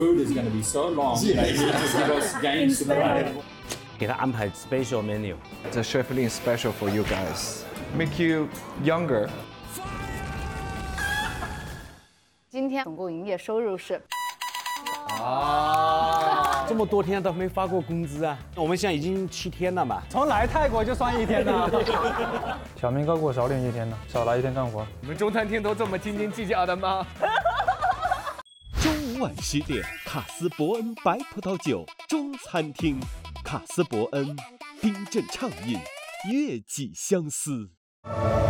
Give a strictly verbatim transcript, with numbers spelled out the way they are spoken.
Food is going to be so long. Maybe just give us games to play. 给他安排 special menu. The chef Lin special for you guys, make you younger. 今天总共营业收入是。 啊，这么多天都没发过工资啊！我们现在已经七天了嘛， 从来泰国就算一天呢。 小明高过少领一天呢，少来一天干活。 你们中餐厅都这么斤斤计较的吗？ 中午晚十点，卡斯伯恩白葡萄酒中餐厅，卡斯伯恩冰镇畅饮，悦己相思。